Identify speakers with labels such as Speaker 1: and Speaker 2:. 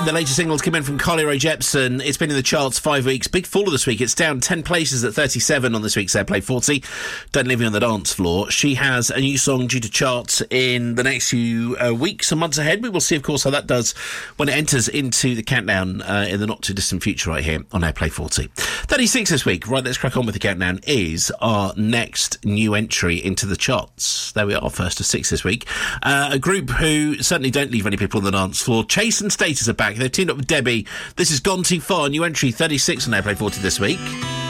Speaker 1: The latest singles came in from Carly Rae Jepsen. It's been in the charts 5 weeks. Big fall this week. It's down 10 places at 37 on this week's Airplay 40. Don't Leave Me on the Dance Floor. She has a new song due to charts in the next few weeks and months ahead. We will see, of course, how that does when it enters into the countdown in the not-too-distant future right here on Airplay 40. 36 this week. Right, let's crack on with the countdown. Is our next new entry into the charts. There we are, first of 6 this week. A group who certainly don't leave any people on the dance floor. Chase and Status are back. They've teamed up with Debbie. This is Gone Too Far, new entry 36 on Airplay 40 this week.